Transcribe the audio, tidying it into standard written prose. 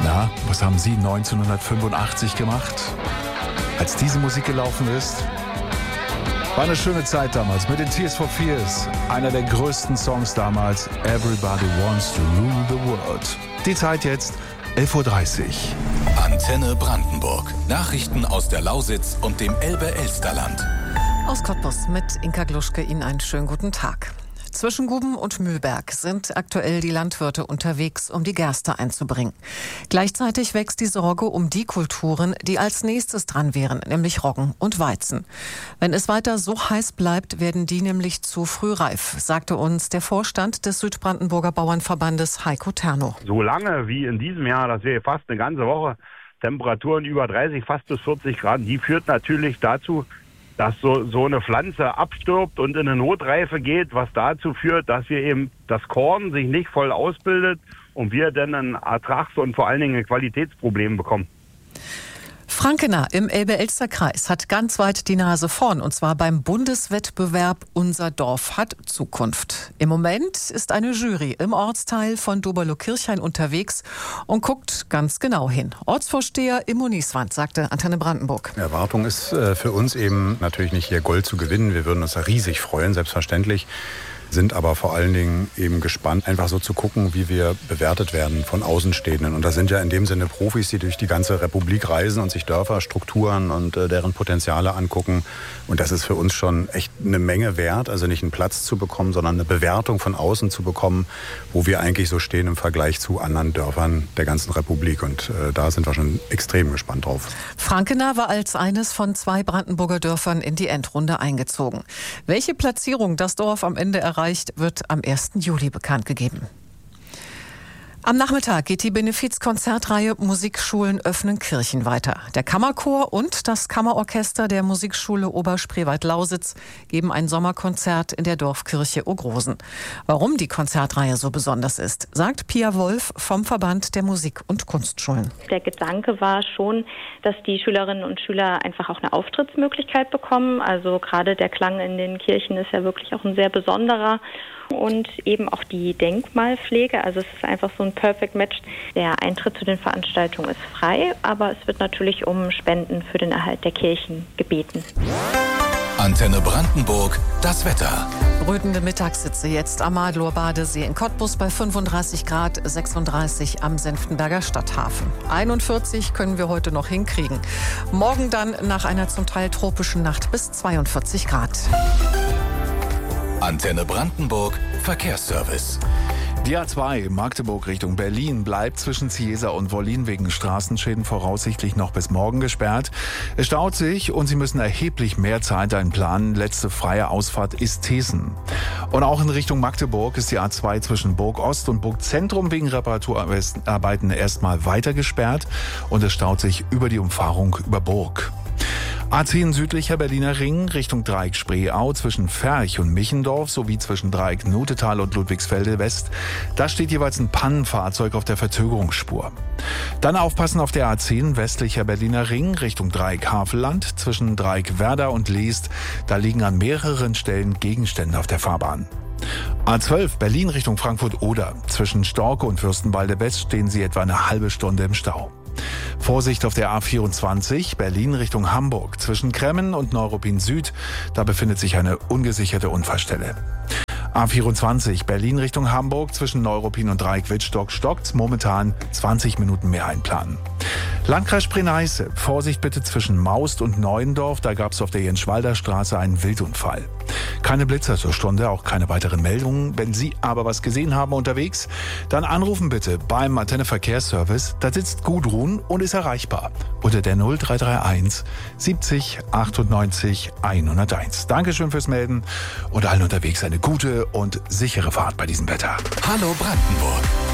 Na, was haben Sie 1985 gemacht, als diese Musik gelaufen ist? War eine schöne Zeit damals mit den Tears for Fears. Einer der größten Songs damals, Everybody Wants to Rule the World. Die Zeit jetzt, 11.30 Uhr. Antenne Brandenburg. Nachrichten aus der Lausitz und dem Elbe-Elsterland. Aus Cottbus mit Inka Gluschke Ihnen einen schönen guten Tag. Zwischen Guben und Mühlberg sind aktuell die Landwirte unterwegs, um die Gerste einzubringen. Gleichzeitig wächst die Sorge um die Kulturen, die als nächstes dran wären, nämlich Roggen und Weizen. Wenn es weiter so heiß bleibt, werden die nämlich zu früh reif, sagte uns der Vorstand des Südbrandenburger Bauernverbandes Heiko Terno. So lange wie in diesem Jahr, das wäre fast eine ganze Woche, Temperaturen über 30, fast bis 40 Grad, die führt natürlich dazu, dass so eine Pflanze abstirbt und in eine Notreife geht, was dazu führt, dass wir eben das Korn sich nicht voll ausbildet und wir dann ein Ertrags- und vor allen Dingen ein Qualitätsproblem bekommen. Frankener im Elbe-Elster-Kreis hat ganz weit die Nase vorn, und zwar beim Bundeswettbewerb Unser Dorf hat Zukunft. Im Moment ist eine Jury im Ortsteil von Doberlo-Kirchhain unterwegs und guckt ganz genau hin. Ortsvorsteher Immo Nieswand sagte Antenne Brandenburg. Erwartung ist für uns eben natürlich nicht hier Gold zu gewinnen. Wir würden uns da riesig freuen, selbstverständlich. Sind aber vor allen Dingen eben gespannt, einfach so zu gucken, wie wir bewertet werden von Außenstehenden. Und das sind ja in dem Sinne Profis, die durch die ganze Republik reisen und sich Dörfer, Strukturen und deren Potenziale angucken. Und das ist für uns schon echt eine Menge wert, also nicht einen Platz zu bekommen, sondern eine Bewertung von außen zu bekommen, wo wir eigentlich so stehen im Vergleich zu anderen Dörfern der ganzen Republik. Und da sind wir schon extrem gespannt drauf. Frankener war als eines von 2 Brandenburger Dörfern in die Endrunde eingezogen. Welche Platzierung das Dorf am Ende erreicht, wird am 1. Juli bekannt gegeben. Am Nachmittag geht die Benefizkonzertreihe Musikschulen öffnen Kirchen weiter. Der Kammerchor und das Kammerorchester der Musikschule Oberspreewald-Lausitz geben ein Sommerkonzert in der Dorfkirche Ogrosen. Warum die Konzertreihe so besonders ist, sagt Pia Wolf vom Verband der Musik- und Kunstschulen. Der Gedanke war schon, dass die Schülerinnen und Schüler einfach auch eine Auftrittsmöglichkeit bekommen. Also gerade der Klang in den Kirchen ist ja wirklich auch ein sehr besonderer. Und eben auch die Denkmalpflege, also es ist einfach so ein Perfect Match. Der Eintritt zu den Veranstaltungen ist frei, aber es wird natürlich um Spenden für den Erhalt der Kirchen gebeten. Antenne Brandenburg, das Wetter. Brütende Mittagssitze jetzt am Madlower Badesee in Cottbus bei 35 Grad, 36 am Senftenberger Stadthafen. 41 können wir heute noch hinkriegen. Morgen dann nach einer zum Teil tropischen Nacht bis 42 Grad. Antenne Brandenburg, Verkehrsservice. Die A2 Magdeburg Richtung Berlin bleibt zwischen Ciesa und Wollin wegen Straßenschäden voraussichtlich noch bis morgen gesperrt. Es staut sich und Sie müssen erheblich mehr Zeit einplanen. Letzte freie Ausfahrt ist Thesen. Und auch in Richtung Magdeburg ist die A2 zwischen Burg Ost und Burg Zentrum wegen Reparaturarbeiten erstmal weiter gesperrt und es staut sich über die Umfahrung über Burg. A10 südlicher Berliner Ring Richtung Dreieck Spreeau zwischen Ferch und Michendorf sowie zwischen Dreieck Nutetal und Ludwigsfelde West. Da steht jeweils ein Pannenfahrzeug auf der Verzögerungsspur. Dann aufpassen auf der A10 westlicher Berliner Ring Richtung Dreieck Havelland zwischen Dreieck Werder und Leest. Da liegen an mehreren Stellen Gegenstände auf der Fahrbahn. A12 Berlin Richtung Frankfurt-Oder. Zwischen Storke und Fürstenwalde West stehen Sie etwa eine halbe Stunde im Stau. Vorsicht auf der A24 Berlin Richtung Hamburg. Zwischen Kremmen und Neuruppin Süd, da befindet sich eine ungesicherte Unfallstelle. A24 Berlin Richtung Hamburg zwischen Neuruppin und Dreieck-Wittstock stockt's momentan 20 Minuten mehr einplanen. Landkreis Spree-Neiße, Vorsicht bitte zwischen Maust und Neuendorf, da gab's auf der Jenschwalder Straße einen Wildunfall. Keine Blitzer zur Stunde, auch keine weiteren Meldungen. Wenn Sie aber was gesehen haben unterwegs, dann anrufen bitte beim Antenne Verkehrsservice. Da sitzt Gudrun und ist erreichbar unter der 0331 70 98 101. Dankeschön fürs Melden und allen unterwegs eine gute und sichere Fahrt bei diesem Wetter. Hallo Brandenburg.